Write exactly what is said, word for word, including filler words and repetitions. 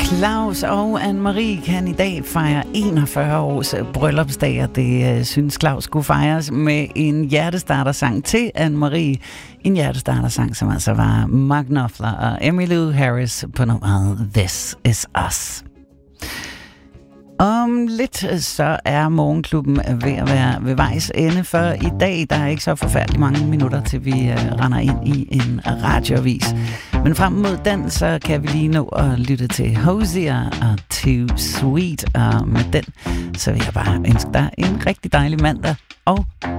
Claus og Anne-Marie kan i dag fejre enogfyrre års bryllupsdag, og det øh, synes Claus skulle fejres med en hjertestartersang til Anne-Marie. En hjertestartersang, som altså var Mark Knopfler og Emmylou Harris på nummeret This Is Us. Om lidt så er Morgenklubben ved at være ved vejs ende for i dag. Der er ikke så forfærdeligt mange minutter, til vi uh, render ind i en radioavis. Men frem mod den, så kan vi lige nå at lytte til Hosier og Too Sweet. Og med den, så vil jeg bare ønske dig en rigtig dejlig mandag og